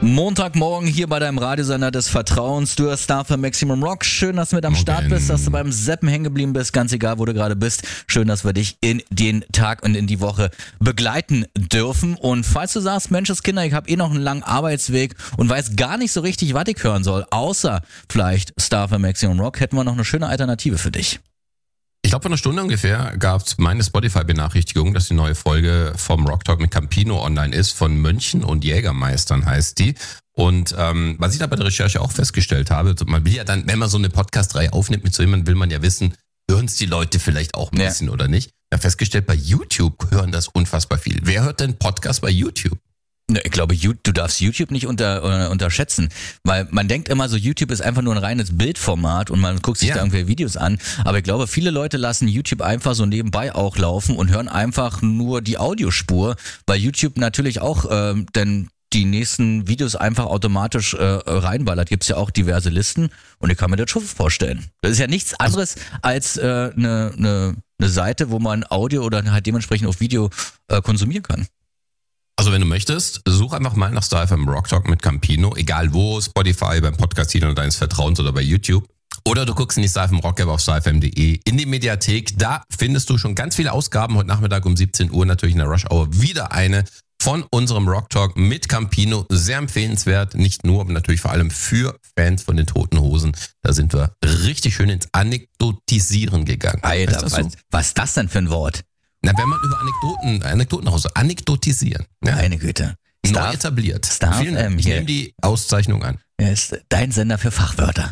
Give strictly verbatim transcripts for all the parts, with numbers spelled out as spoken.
Montagmorgen hier bei deinem Radiosender des Vertrauens. Du hörst Star F M Maximum Rock. Schön, dass du mit am Start bist, dass du beim Seppen hängen geblieben bist. Ganz egal, wo du gerade bist. Schön, dass wir dich in den Tag und in die Woche begleiten dürfen. Und falls du sagst, Menschenskinder, ich habe eh noch einen langen Arbeitsweg und weiß gar nicht so richtig, was ich hören soll, außer vielleicht Star F M Maximum Rock, hätten wir noch eine schöne Alternative für dich. Ich glaube, vor einer Stunde ungefähr gab es meine Spotify-Benachrichtigung, dass die neue Folge vom Rock Talk mit Campino online ist, von Mönchen und Jägermeistern heißt die. Und ähm, was ich da bei der Recherche auch festgestellt habe, man will ja dann, wenn man so eine Podcast-Reihe aufnimmt mit so jemandem, will man ja wissen, hören es die Leute vielleicht auch ein Ja. bisschen oder nicht. Ich habe festgestellt, bei YouTube hören das unfassbar viel. Wer hört denn Podcast bei YouTube? Ne, Ich glaube, You- du darfst YouTube nicht unter, äh, unterschätzen, weil man denkt immer so, YouTube ist einfach nur ein reines Bildformat und man guckt sich Ja. da irgendwelche Videos an, aber ich glaube, viele Leute lassen YouTube einfach so nebenbei auch laufen und hören einfach nur die Audiospur, weil YouTube natürlich auch ähm, denn die nächsten Videos einfach automatisch äh, reinballert. Gibt's ja auch diverse Listen und ich kann mir das schon vorstellen. Das ist ja nichts anderes als eine äh, ne, ne, ne Seite, wo man Audio oder halt dementsprechend auch Video äh, konsumieren kann. Also wenn du möchtest, such einfach mal nach Star F M Rock Talk mit Campino, egal wo, Spotify, beim Podcast-Channel deines Vertrauens oder bei YouTube. Oder du guckst in die Star F M Rock App auf star f m punkt d e, in die Mediathek. Da findest du schon ganz viele Ausgaben. Heute Nachmittag um siebzehn Uhr natürlich in der Rush Hour wieder eine von unserem Rock Talk mit Campino. Sehr empfehlenswert, nicht nur, aber natürlich vor allem für Fans von den Toten Hosen. Da sind wir richtig schön ins Anekdotisieren gegangen. Alter, Heißt das so? was, was ist das denn für ein Wort? Na, wenn man über Anekdoten, Anekdoten raus, anekdotisieren. Ja. Meine Güte. Neu Star, etabliert. Star Vielen F M Dank. Ich hier. nehme die Auszeichnung an. Er ist dein Sender für Fachwörter.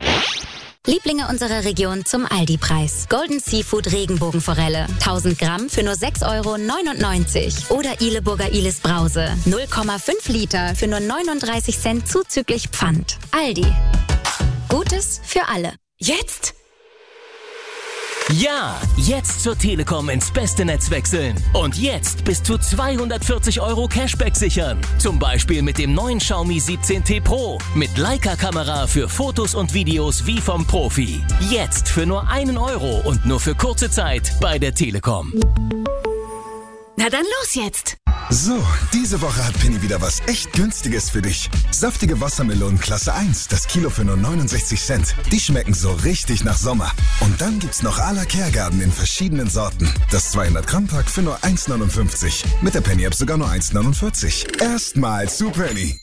Lieblinge unserer Region zum Aldi-Preis. Golden Seafood Regenbogenforelle. tausend Gramm für nur sechs Euro neunundneunzig. Oder Ileburger Ilis Brause. null Komma fünf Liter für nur neununddreißig Cent zuzüglich Pfand. Aldi. Gutes für alle. Jetzt? Ja, jetzt zur Telekom ins beste Netz wechseln. Und jetzt bis zu zweihundertvierzig Euro Cashback sichern. Zum Beispiel mit dem neuen Xiaomi siebzehn T Pro. Mit Leica-Kamera für Fotos und Videos wie vom Profi. Jetzt für nur einen Euro und nur für kurze Zeit bei der Telekom. Na dann los jetzt. So, diese Woche hat Penny wieder was echt Günstiges für dich. Saftige Wassermelonen Klasse eins, das Kilo für nur neunundsechzig Cent. Die schmecken so richtig nach Sommer. Und dann gibt's noch à la Kehrgarten in verschiedenen Sorten. Das zweihundert Gramm Pack für nur eins neunundfünfzig. Mit der Penny App sogar nur eins neunundvierzig. Erstmal zu Penny.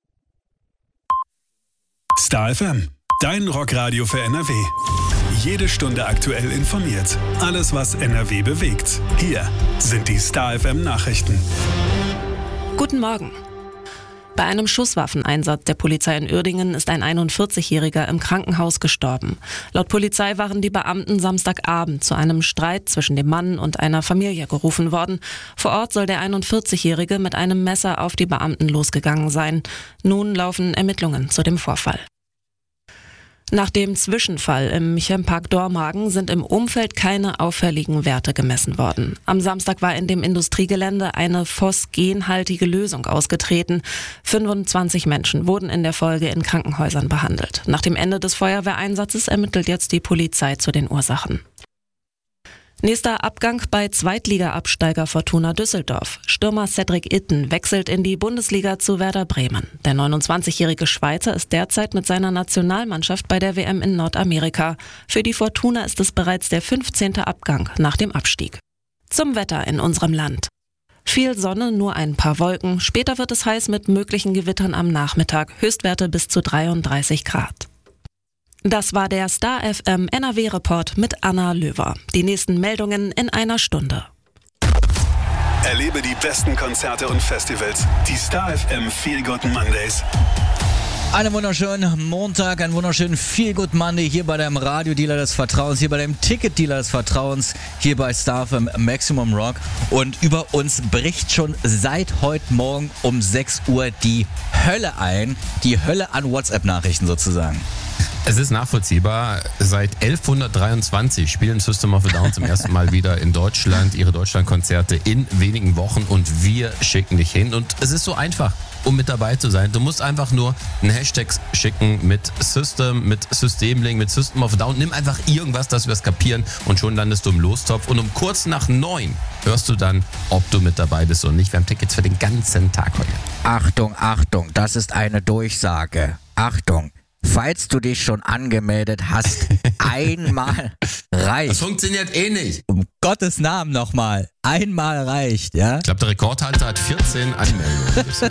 Star F M, dein Rockradio für N R W. Jede Stunde aktuell informiert. Alles, was N R W bewegt. Hier sind die Star F M Nachrichten. Guten Morgen. Bei einem Schusswaffeneinsatz der Polizei in Uerdingen ist ein einundvierzigjähriger im Krankenhaus gestorben. Laut Polizei waren die Beamten Samstagabend zu einem Streit zwischen dem Mann und einer Familie gerufen worden. Vor Ort soll der einundvierzigjährige mit einem Messer auf die Beamten losgegangen sein. Nun laufen Ermittlungen zu dem Vorfall. Nach dem Zwischenfall im Chempark Dormagen sind im Umfeld keine auffälligen Werte gemessen worden. Am Samstag war in dem Industriegelände eine phosgenhaltige Lösung ausgetreten. fünfundzwanzig Menschen wurden in der Folge in Krankenhäusern behandelt. Nach dem Ende des Feuerwehreinsatzes ermittelt jetzt die Polizei zu den Ursachen. Nächster Abgang bei Zweitliga-Absteiger Fortuna Düsseldorf. Stürmer Cedric Itten wechselt in die Bundesliga zu Werder Bremen. Der neunundzwanzigjährige Schweizer ist derzeit mit seiner Nationalmannschaft bei der W M in Nordamerika. Für die Fortuna ist es bereits der fünfzehnte Abgang nach dem Abstieg. Zum Wetter in unserem Land. Viel Sonne, nur ein paar Wolken. Später wird es heiß mit möglichen Gewittern am Nachmittag. Höchstwerte bis zu dreiunddreißig Grad. Das war der Star F M N R W-Report mit Anna Löwer. Die nächsten Meldungen in einer Stunde. Erlebe die besten Konzerte und Festivals. Die Star F M Feel Good Mondays. Einen wunderschönen Montag, einen wunderschönen Feel Good Monday hier bei deinem Radiodealer des Vertrauens, hier bei deinem Ticketdealer des Vertrauens, hier bei Star F M Maximum Rock. Und über uns bricht schon seit heute Morgen um sechs Uhr die Hölle ein. Die Hölle an WhatsApp-Nachrichten sozusagen. Es ist nachvollziehbar. Seit elfhundertdreiundzwanzig spielen System of a Down zum ersten Mal wieder in Deutschland ihre Deutschlandkonzerte in wenigen Wochen und wir schicken dich hin. Und es ist so einfach, um mit dabei zu sein. Du musst einfach nur einen Hashtag schicken mit System, mit Systemlink, mit System of a Down. Nimm einfach irgendwas, dass wir es kapieren und schon landest du im Lostopf. Und um kurz nach neun hörst du dann, ob du mit dabei bist oder nicht. Wir haben Tickets für den ganzen Tag heute. Achtung, Achtung, das ist eine Durchsage. Achtung, falls du dich schon angemeldet hast, einmal reicht. Das funktioniert eh nicht. Um Gottes Namen nochmal. Einmal reicht, ja? Ich glaube, der Rekordhalter hat vierzehn Anmeldungen bisher.